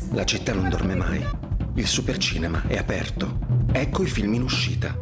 La città non dorme mai. Il supercinema è aperto. Ecco i film in uscita.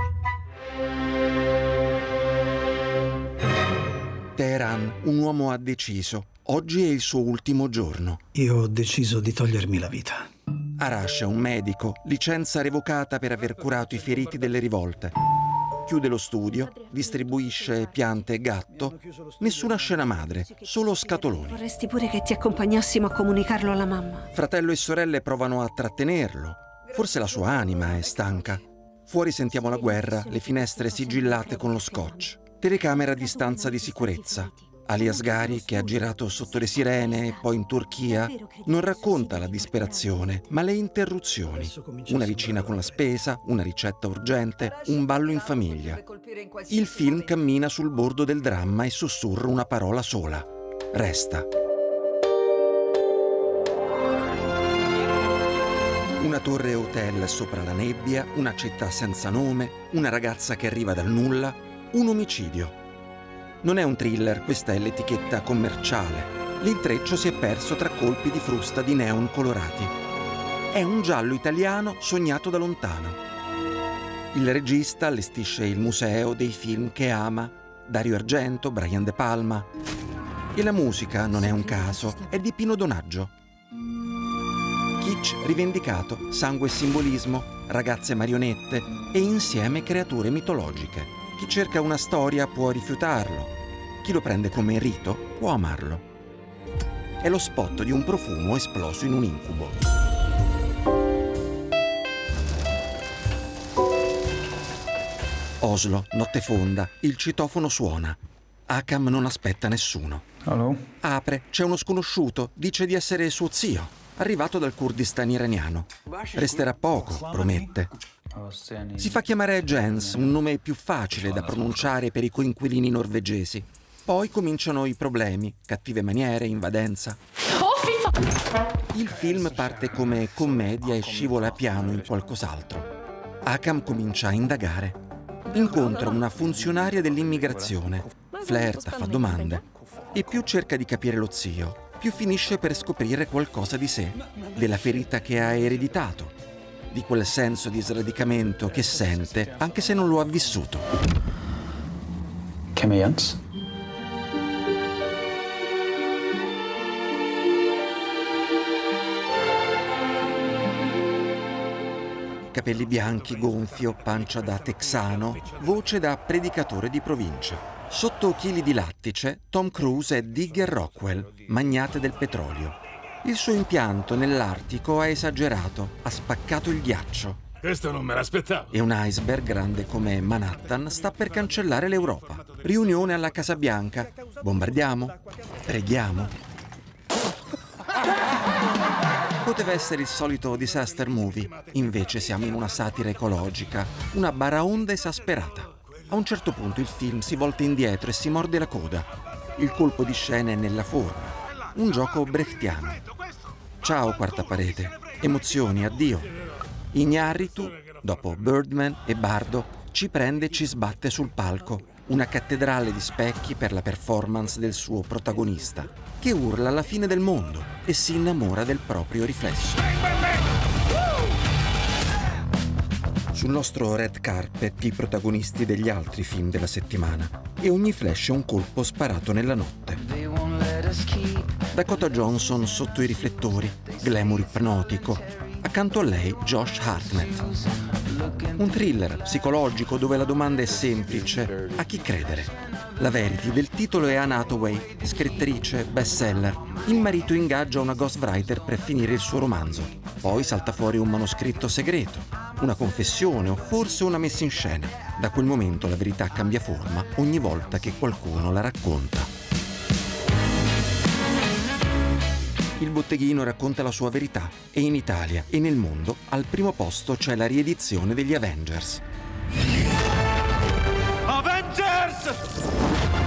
Teheran, un uomo ha deciso. Oggi è il suo ultimo giorno. Io ho deciso di togliermi la vita. Arash è un medico, licenza revocata per aver curato i feriti delle rivolte. Chiude lo studio, distribuisce piante e gatto. Nessuna scena madre, solo scatoloni. Vorresti pure che ti accompagnassimo a comunicarlo alla mamma. Fratello e sorelle provano a trattenerlo. Forse la sua anima è stanca. Fuori sentiamo la guerra, le finestre sigillate con lo scotch. Telecamera a distanza di sicurezza. Ali Asghari, che ha girato sotto le sirene e poi in Turchia, non racconta la disperazione, ma le interruzioni. Una vicina con la spesa, una ricetta urgente, un ballo in famiglia. Il film cammina sul bordo del dramma e sussurra una parola sola: resta. Una torre hotel sopra la nebbia, una città senza nome, una ragazza che arriva dal nulla, un omicidio. Non è un thriller, questa è l'etichetta commerciale. L'intreccio si è perso tra colpi di frusta di neon colorati. È un giallo italiano sognato da lontano. Il regista allestisce il museo dei film che ama, Dario Argento, Brian De Palma. E la musica, non è un caso, è di Pino Donaggio. Kitsch rivendicato, sangue e simbolismo, ragazze marionette e insieme creature mitologiche. Chi cerca una storia può rifiutarlo. Chi lo prende come rito può amarlo. È lo spot di un profumo esploso in un incubo. Oslo, notte fonda, il citofono suona. Akam non aspetta nessuno. Hello? Apre, c'è uno sconosciuto, dice di essere suo zio, arrivato dal Kurdistan iraniano. Resterà poco, promette. Si fa chiamare Jens, un nome più facile da pronunciare per i coinquilini norvegesi. Poi cominciano i problemi, cattive maniere, invadenza. Il film parte come commedia e scivola piano in qualcos'altro. Akam comincia a indagare. Incontra una funzionaria dell'immigrazione. Flirta, fa domande. E più cerca di capire lo zio, più finisce per scoprire qualcosa di sé, della ferita che ha ereditato, di quel senso di sradicamento che sente anche se non lo ha vissuto. Kim Jens? Capelli bianchi, gonfio, pancia da texano, voce da predicatore di provincia. Sotto chili di lattice, Tom Cruise è Digger Rockwell, magnate del petrolio. Il suo impianto nell'Artico ha esagerato, ha spaccato il ghiaccio. Questo non me l'aspettavo. E un iceberg grande come Manhattan sta per cancellare l'Europa. Riunione alla Casa Bianca. Bombardiamo? Preghiamo? Poteva essere il solito disaster movie, invece siamo in una satira ecologica, una baraonda esasperata. A un certo punto il film si volta indietro e si morde la coda. Il colpo di scena è nella forma. Un gioco brechtiano. Ciao quarta parete. Emozioni, addio. Iñárritu, dopo Birdman e Bardo, ci prende e ci sbatte sul palco. Una cattedrale di specchi per la performance del suo protagonista, che urla alla fine del mondo e si innamora del proprio riflesso. Sul nostro red carpet i protagonisti degli altri film della settimana e ogni flash è un colpo sparato nella notte. Dakota Johnson sotto i riflettori, glamour ipnotico. Accanto a lei Josh Hartnett. Un thriller psicologico dove la domanda è semplice: a chi credere? La Verity del titolo è Anne Hathaway, scrittrice, bestseller. Il marito ingaggia una ghostwriter per finire il suo romanzo. Poi salta fuori un manoscritto segreto, una confessione o forse una messa in scena. Da quel momento la verità cambia forma ogni volta che qualcuno la racconta. Il botteghino racconta la sua verità e in Italia e nel mondo al primo posto c'è la riedizione degli Avengers. Avengers!